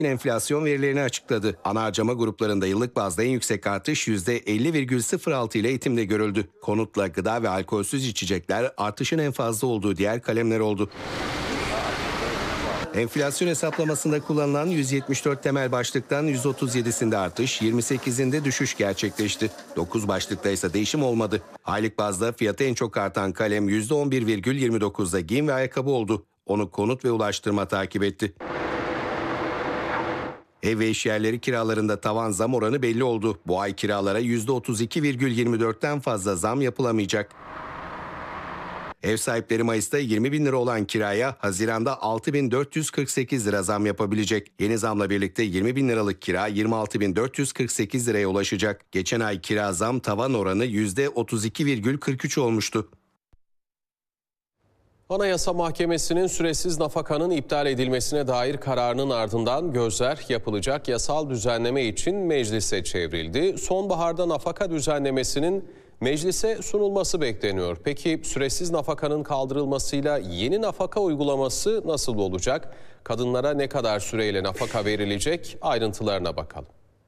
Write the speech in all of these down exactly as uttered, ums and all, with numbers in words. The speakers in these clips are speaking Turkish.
enflasyon verilerini açıkladı. Ana harcama gruplarında yıllık bazda en yüksek artış yüzde elli virgül sıfır altı ile eğitimde görüldü. Konutla gıda ve alkolsüz içecekler artışın en fazla olduğu diğer kalemler oldu. Enflasyon hesaplamasında kullanılan yüz yetmiş dört temel başlıktan yüz otuz yedisinde artış, yirmi sekizinde düşüş gerçekleşti. dokuz başlıkta ise değişim olmadı. Aylık bazda fiyatı en çok artan kalem yüzde on bir virgül yirmi dokuzda giyim ve ayakkabı oldu. Onu konut ve ulaştırma takip etti. Ev ve işyerleri kiralarında tavan zam oranı belli oldu. Bu ay kiralara yüzde otuz iki virgül yirmi dörtten fazla zam yapılamayacak. Ev sahipleri Mayıs'ta yirmi bin lira olan kiraya Haziran'da altı bin dört yüz kırk sekiz lira zam yapabilecek. Yeni zamla birlikte yirmi bin liralık kira yirmi altı bin dört yüz kırk sekiz liraya ulaşacak. Geçen ay kira zam tavan oranı yüzde otuz iki virgül kırk üç olmuştu. Anayasa Mahkemesi'nin süresiz nafakanın iptal edilmesine dair kararının ardından gözler yapılacak yasal düzenleme için meclise çevrildi. Sonbaharda nafaka düzenlemesinin meclise sunulması bekleniyor. Peki süresiz nafakanın kaldırılmasıyla yeni nafaka uygulaması nasıl olacak? Kadınlara ne kadar süreyle nafaka verilecek? Ayrıntılarına bakalım.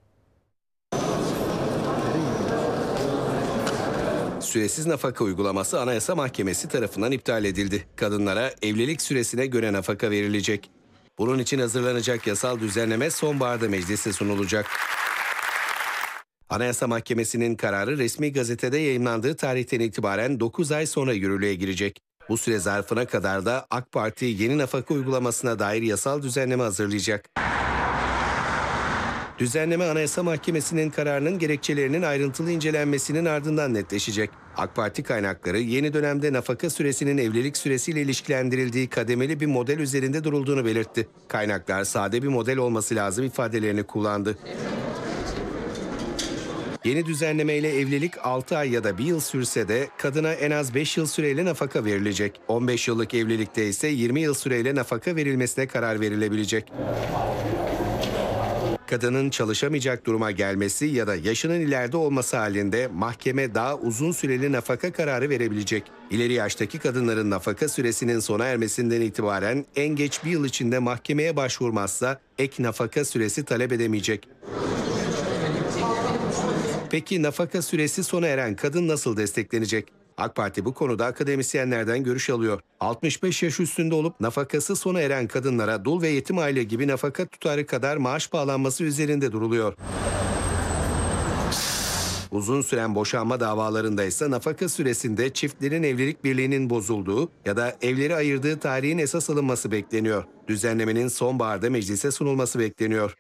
Süresiz nafaka uygulaması Anayasa Mahkemesi tarafından iptal edildi. Kadınlara evlilik süresine göre nafaka verilecek. Bunun için hazırlanacak yasal düzenleme sonbaharda meclise sunulacak. Anayasa Mahkemesi'nin kararı resmi gazetede yayımlandığı tarihten itibaren dokuz ay sonra yürürlüğe girecek. Bu süre zarfına kadar da AK Parti yeni nafaka uygulamasına dair yasal düzenleme hazırlayacak. Düzenleme Anayasa Mahkemesi'nin kararının gerekçelerinin ayrıntılı incelenmesinin ardından netleşecek. AK Parti kaynakları yeni dönemde nafaka süresinin evlilik süresiyle ilişkilendirildiği kademeli bir model üzerinde durulduğunu belirtti. Kaynaklar sade bir model olması lazım ifadelerini kullandı. Yeni düzenlemeyle evlilik altı ay ya da bir yıl sürse de kadına en az beş yıl süreyle nafaka verilecek. on beş yıllık evlilikte ise yirmi yıl süreyle nafaka verilmesine karar verilebilecek. Kadının çalışamayacak duruma gelmesi ya da yaşının ileride olması halinde mahkeme daha uzun süreli nafaka kararı verebilecek. İleri yaştaki kadınların nafaka süresinin sona ermesinden itibaren en geç bir yıl içinde mahkemeye başvurmazsa ek nafaka süresi talep edemeyecek. Peki nafaka süresi sona eren kadın nasıl desteklenecek? AK Parti bu konuda akademisyenlerden görüş alıyor. altmış beş yaş üstünde olup nafakası sona eren kadınlara dul ve yetim aile gibi nafaka tutarı kadar maaş bağlanması üzerinde duruluyor. Uzun süren boşanma davalarında ise nafaka süresinde çiftlerin evlilik birliğinin bozulduğu ya da evleri ayırdığı tarihin esas alınması bekleniyor. Düzenlemenin sonbaharda meclise sunulması bekleniyor.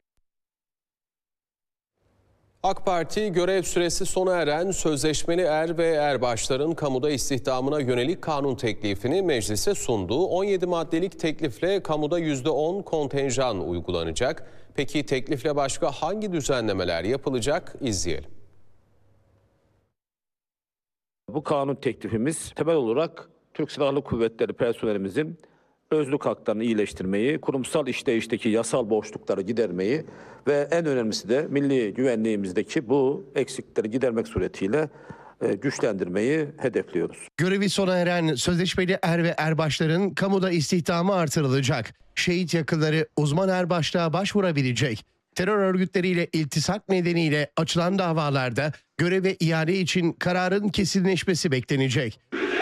AK Parti görev süresi sona eren sözleşmeli er ve erbaşların kamuda istihdamına yönelik kanun teklifini meclise sundu. on yedi maddelik teklifle kamuda yüzde on kontenjan uygulanacak. Peki teklifle başka hangi düzenlemeler yapılacak? İzleyelim. Bu kanun teklifimiz temel olarak Türk Silahlı Kuvvetleri personelimizin özlük haklarını iyileştirmeyi, kurumsal işleyişteki yasal boşlukları gidermeyi ve en önemlisi de milli güvenliğimizdeki bu eksikleri gidermek suretiyle güçlendirmeyi hedefliyoruz. Görevi sona eren sözleşmeli er ve erbaşların kamuda istihdamı artırılacak. Şehit yakınları uzman erbaşlığa başvurabilecek. Terör örgütleriyle iltisak nedeniyle açılan davalarda göreve iade için kararın kesinleşmesi beklenecek.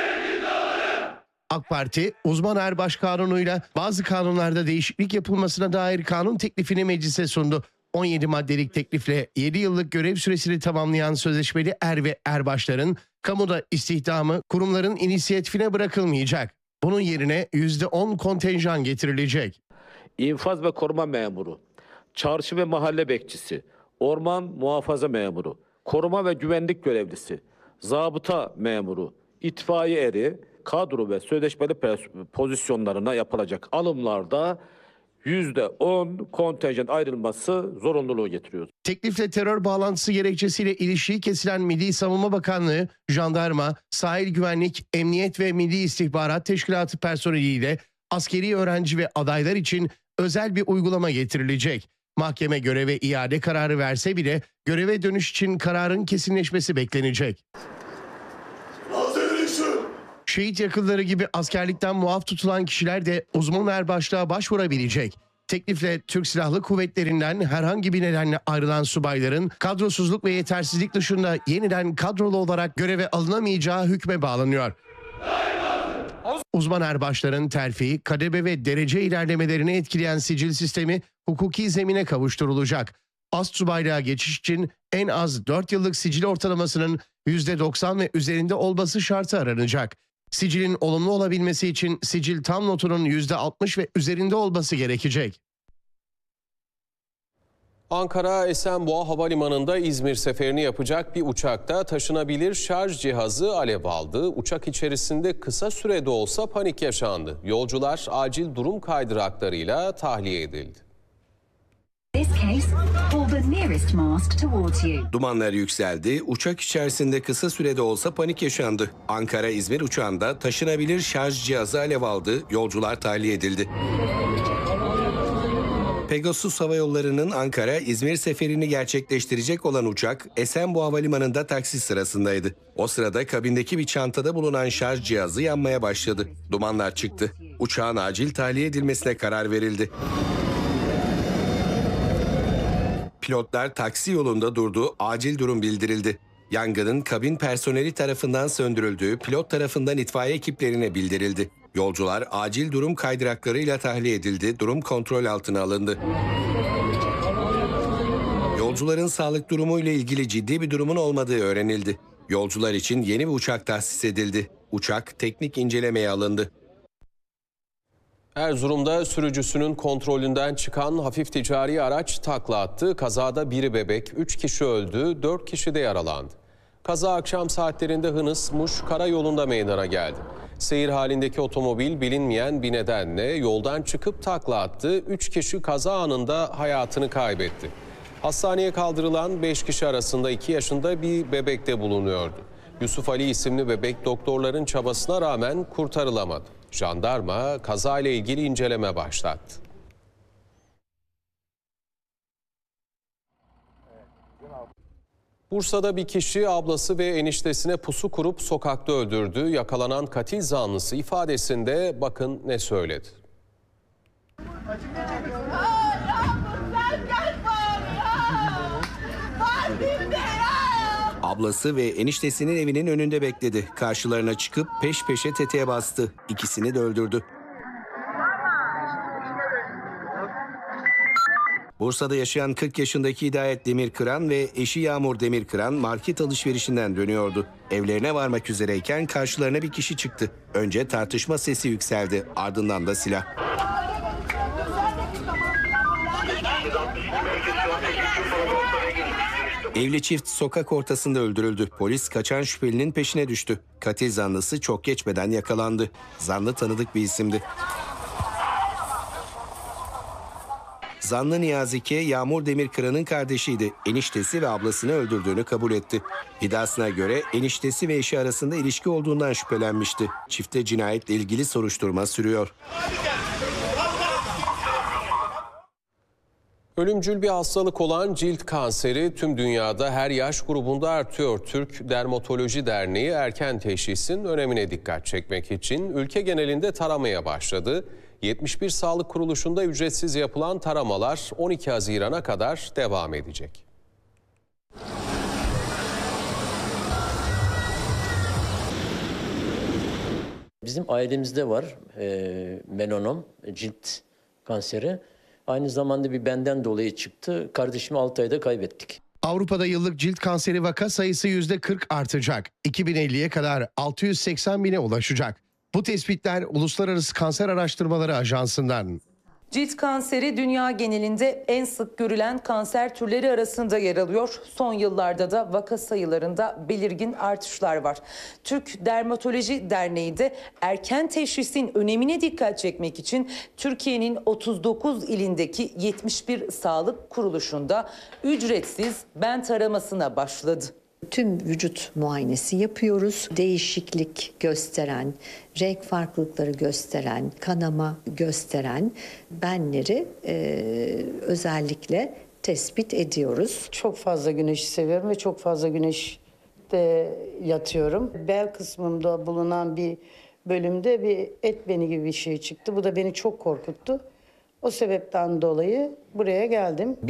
AK Parti, uzman erbaş kanunuyla bazı kanunlarda değişiklik yapılmasına dair kanun teklifini meclise sundu. on yedi maddelik teklifle yedi yıllık görev süresini tamamlayan sözleşmeli er ve erbaşların kamuda istihdamı kurumların inisiyatifine bırakılmayacak. Bunun yerine yüzde on kontenjan getirilecek. İnfaz ve koruma memuru, çarşı ve mahalle bekçisi, orman muhafaza memuru, koruma ve güvenlik görevlisi, zabıta memuru, itfaiye eri, kadro ve sözleşmeli pozisyonlarına yapılacak alımlarda yüzde on kontenjan ayrılması zorunluluğu getiriyoruz. Teklifle terör bağlantısı gerekçesiyle ilişiği kesilen Milli Savunma Bakanlığı, jandarma, sahil güvenlik, emniyet ve Milli İstihbarat Teşkilatı personeliyle askeri öğrenci ve adaylar için özel bir uygulama getirilecek. Mahkeme göreve iade kararı verse bile göreve dönüş için kararın kesinleşmesi beklenecek. Şehit yakınları gibi askerlikten muaf tutulan kişiler de uzman erbaşlığa başvurabilecek. Teklifle Türk Silahlı Kuvvetleri'nden herhangi bir nedenle ayrılan subayların kadrosuzluk ve yetersizlik dışında yeniden kadrolu olarak göreve alınamayacağı hükme bağlanıyor. Uzman erbaşların terfi, kademe ve derece ilerlemelerini etkileyen sicil sistemi hukuki zemine kavuşturulacak. Astsubaylığa geçiş için en az dört yıllık sicil ortalamasının yüzde doksan ve üzerinde olması şartı aranacak. Sicilin olumlu olabilmesi için sicil tam notunun yüzde altmış ve üzerinde olması gerekecek. Ankara Esenboğa Havalimanı'nda İzmir seferini yapacak bir uçakta taşınabilir şarj cihazı alev aldı. Uçak içerisinde kısa sürede olsa panik yaşandı. Yolcular acil durum kaydıraklarıyla tahliye edildi. Dumanlar yükseldi, uçak içerisinde kısa sürede olsa panik yaşandı. Ankara-İzmir uçağında taşınabilir şarj cihazı alev aldı, yolcular tahliye edildi. Pegasus Hava Yolları'nın Ankara-İzmir seferini gerçekleştirecek olan uçak Esenboğa Havalimanı'nda taksi sırasındaydı. O sırada kabindeki bir çantada bulunan şarj cihazı yanmaya başladı. Dumanlar çıktı. Uçağın acil tahliye edilmesine karar verildi. Pilotlar taksi yolunda durdu, acil durum bildirildi. Yangının kabin personeli tarafından söndürüldüğü pilot tarafından itfaiye ekiplerine bildirildi. Yolcular acil durum kaydıraklarıyla tahliye edildi, durum kontrol altına alındı. Yolcuların sağlık durumu ile ilgili ciddi bir durumun olmadığı öğrenildi. Yolcular için yeni bir uçak tahsis edildi. Uçak teknik incelemeye alındı. Erzurum'da sürücüsünün kontrolünden çıkan hafif ticari araç takla attı. Kazada biri bebek, üç kişi öldü, dört kişi de yaralandı. Kaza akşam saatlerinde Hınıs-Muş karayolunda meydana geldi. Seyir halindeki otomobil bilinmeyen bir nedenle yoldan çıkıp takla attı. üç kişi kaza anında hayatını kaybetti. Hastaneye kaldırılan beş kişi arasında iki yaşında bir bebek de bulunuyordu. Yusuf Ali isimli bebek doktorların çabasına rağmen kurtarılamadı. Jandarma kazayla ilgili inceleme başlattı. Bursa'da bir kişi ablası ve eniştesine pusu kurup sokakta öldürdü. Yakalanan katil zanlısı ifadesinde bakın ne söyledi. Ablası ve eniştesinin evinin önünde bekledi. Karşılarına çıkıp peş peşe tetiğe bastı. İkisini de öldürdü. Bursa'da yaşayan kırk yaşındaki Hidayet Demirkıran ve eşi Yağmur Demirkıran market alışverişinden dönüyordu. Evlerine varmak üzereyken karşılarına bir kişi çıktı. Önce tartışma sesi yükseldi, ardından da silah. Evli çift sokak ortasında öldürüldü. Polis kaçan şüphelinin peşine düştü. Katil zanlısı çok geçmeden yakalandı. Zanlı tanıdık bir isimdi. Zanlı Niyazike, Yağmur Demirkıran'ın kardeşiydi. Eniştesi ve ablasını öldürdüğünü kabul etti. İddiasına göre eniştesi ve eşi arasında ilişki olduğundan şüphelenmişti. Çifte cinayetle ilgili soruşturma sürüyor. Ölümcül bir hastalık olan cilt kanseri tüm dünyada her yaş grubunda artıyor. Türk Dermatoloji Derneği erken teşhisin önemine dikkat çekmek için ülke genelinde taramaya başladı. yetmiş bir sağlık kuruluşunda ücretsiz yapılan taramalar on iki Haziran'a kadar devam edecek. Bizim ailemizde var e, melanom, cilt kanseri. Aynı zamanda bir benden dolayı çıktı. Kardeşimi altı ayda kaybettik. Avrupa'da yıllık cilt kanseri vaka sayısı yüzde kırk artacak. iki bin elliye kadar altı yüz seksen bine ulaşacak. Bu tespitler Uluslararası Kanser Araştırmaları Ajansı'ndan. Cilt kanseri dünya genelinde en sık görülen kanser türleri arasında yer alıyor. Son yıllarda da vaka sayılarında belirgin artışlar var. Türk Dermatoloji Derneği de erken teşhisin önemine dikkat çekmek için Türkiye'nin otuz dokuz ilindeki yetmiş bir sağlık kuruluşunda ücretsiz ben taramasına başladı. Tüm vücut muayenesi yapıyoruz. Değişiklik gösteren, renk farklılıkları gösteren, kanama gösteren benleri e, özellikle tespit ediyoruz. Çok fazla güneşi seviyorum ve çok fazla güneşte yatıyorum. Bel kısmımda bulunan bir bölümde bir et beni gibi bir şey çıktı. Bu da beni çok korkuttu. O sebepten dolayı buraya geldim.